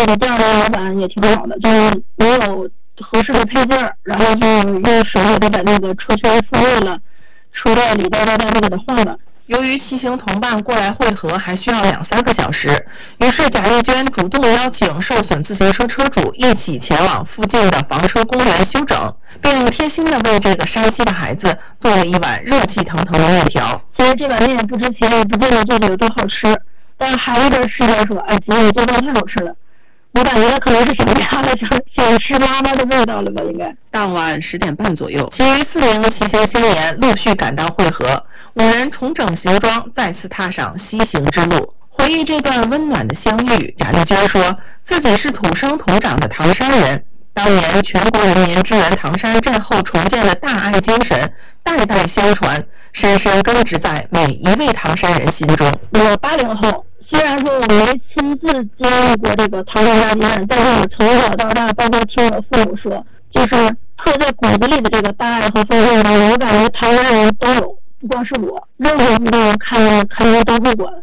这个第二个老板也挺好的，就是没有合适的配件，然后就用手给他把那个车圈复位了，车带里带这个给他换了。 由于骑行同伴过来汇合还需要2-3个小时，于是贾丽娟主动邀请受损自行车车主一起前往附近的房车公园休整，并贴心的为这个山西的孩子做了一碗热气腾腾的面条。 其实这碗面不值钱，也不见得做的有多好吃，但是孩子这吃着说：“哎，姐，你做饭太好吃了。”我感觉他可能是想家了，想吃妈妈的味道了吧？应该。 当晚10点半左右，其余4名骑行青年陆续赶到汇合，5人重整行装，再次踏上西行之路。回忆这段温暖的相遇，贾丽娟说自己是土生土长的唐山人，当年全国人民支援唐山战后重建的大爱精神代代相传，深深根植在每一位唐山人心中。 我80后。虽然说我没亲自经历过这个唐山大地震，但是我从小到大，包括听我父母说，就是刻在骨子里的这个大爱和奉献呢，我感觉唐山人都有，不光是我，任何一个人看着都会管。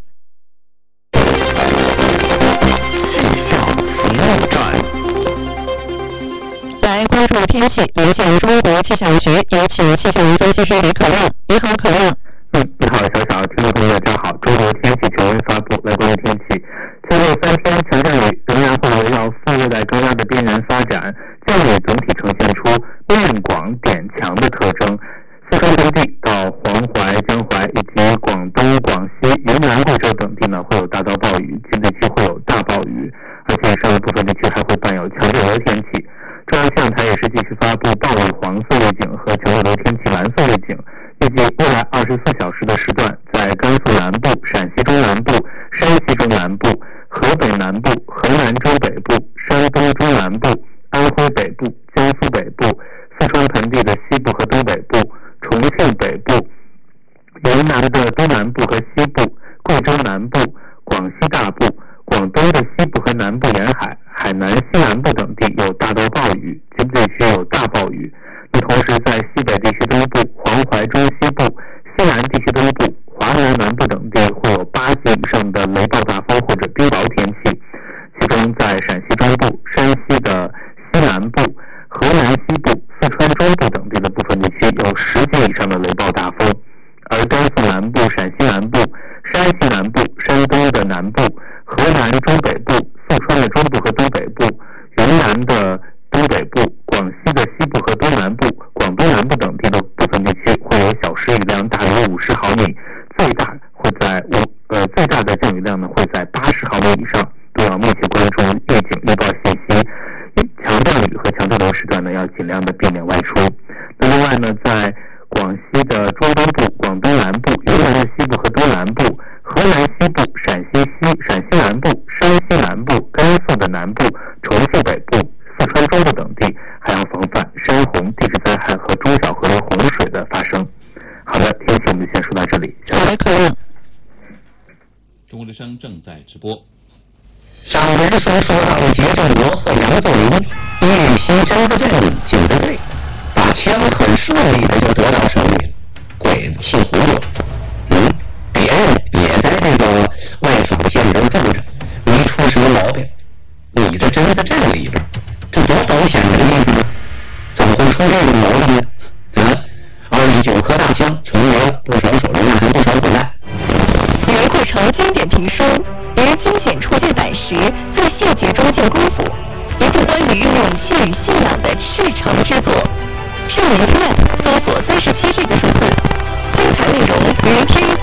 来关注天气，连线中国气象局，有请气象分析师李可亮。你好，可亮。 你好，小小，听众朋友大家好。中国天气权威发布，来关注天气。最后3天强降雨仍然会围绕副热带高压的边缘发展，降雨总体呈现出面广点强的特征。四川盆地到黄淮、江淮以及广东、广西、云南、贵州等地呢，会有大到暴雨，局地区会有大暴雨，而且上游部分地区还会伴有强对流天气。中央气象台也是继续发布暴雨黄色预警和强对流天气蓝色预警。预计未来24小时的时段，在甘肃南部、陕西中南部、山西中南部、河北南部、河南中北部、山东中南部、安徽北部、江苏北部、四川盆地的西部和东北部、重庆北部、云南的东南部和西部、贵州南部、广西大部、广东的西部和南部沿海、海南西南部等地有大到暴雨，局部地区有大暴雨。同时在西北地区东部、黄淮中西部、西南地区东部、华南南部等地会有8级以上的雷暴大风或者冰雹天气，其中在陕西中部、山西的西南部、河南西部、四川中部等地的部分地区有10级以上的雷暴大风，而甘肃南部、陕西南部、山西南部、山东的南部、河南中北部、四川的中部和东北部、云南的东北部、广西的西部和东南部、广东南部等地的部分地区会有小时雨量大于50毫米，最大的降雨量呢会在80毫米以上，都要密切关注预警预报信息。强降雨和强对流时段呢要尽量的避免外出。那另外呢，在广西的中东部、广东南部、云南的西部和东南部、河南西部、陕西南部、山西南部、甘肃的南部、重庆北部、四川中部等地还要防范山洪、地质灾害和中小河流洪水的发生。好的，天气我们先说到这里。 中国之声正在直播。 上文所说到的结政国和杨作霖以与西征的阵进的队，把枪很顺利的就得到胜利，鬼子气糊涂。别人也在这个外扫县里头挣着，没出什么毛病。你这真在这里边，这多保险的意思呢？怎么会出这种毛病呢？29颗大枪成为不少手榴弹和不少子弹。 袁阔成经典评书于惊险处借胆识，在细节中见功夫，研究关于勇气与信仰的赤诚之作。上文院搜索37这个数字，精彩内容于天